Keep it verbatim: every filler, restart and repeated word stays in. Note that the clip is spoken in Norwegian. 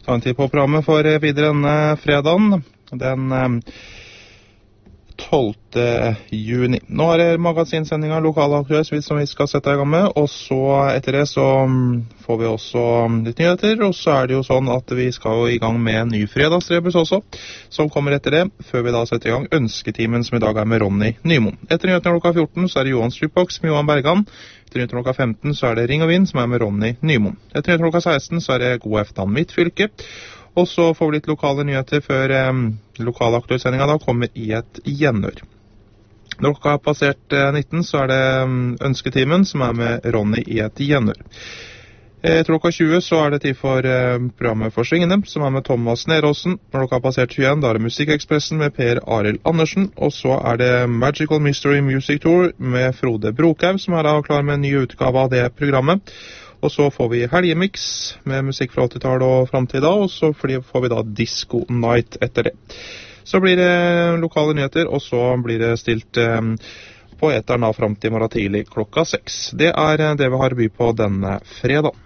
ta en tid på programmet for videre denne fredagen, den tolvte juni. Nå er det magasinsendinga Lokalaktuelt som vi skal sette i gang med, og så etter det så får vi også litt nyheter, og så er det jo sånn at vi skal i gang med en ny fredagsrebus også, som kommer etter det, før vi da setter i gang ønsketimen som i dag er med Ronny Nymoen. Etter nyhetene klokka fjorten så er det Johan Strupbox med Johan Bergan. Etter nyhetene klokka femten så er det Ring og Vind som er med Ronny Nymoen. Etter nyhetene klokka seksten så er det God eftan mitt fylke. Og så får vi litt lokale nyheter før eh, lokalaktuellsendinga da kommer i et gjenhør. Når klokka har passert eh, nitten så er det um, ønsketimen som er med Ronny i et gjenhør. Etter klokka tjue så er det tid for eh, programmet For Svingene som er med Thomas Neråsen. Når klokka har passert tjueen da er det Musikkekspressen med Per Arild Andersen. Og så er det Magical Mystery Music Tour med Frode Brokaug som er da klar med en ny utgave av det programmet. Og så får vi helgemix med musikk fra åttitallet og frem til da, og så får vi da Disco Night etter det. Så blir det lokale nyheter, og så blir det stilt eh, på eteren da frem til morgen tidlig klokka seks. Det er det vi har å by på denne fredag.